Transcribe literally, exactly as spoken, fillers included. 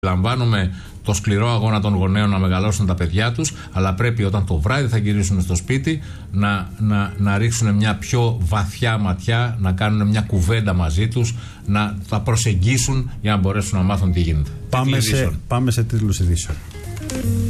Λαμβάνουμε το σκληρό αγώνα των γονέων να μεγαλώσουν τα παιδιά τους, αλλά πρέπει όταν το βράδυ θα γυρίσουν στο σπίτι να, να, να ρίξουν μια πιο βαθιά ματιά, να κάνουν μια κουβέντα μαζί τους, να τα προσεγγίσουν για να μπορέσουν να μάθουν τι γίνεται. Πάμε σε, πάμε σε τίτλους ειδήσεων.